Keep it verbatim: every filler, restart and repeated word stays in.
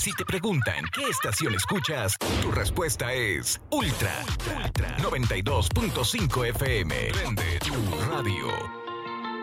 Si te preguntan qué estación escuchas, tu respuesta es Ultra, Ultra noventa y dos punto cinco F M. Prende tu radio.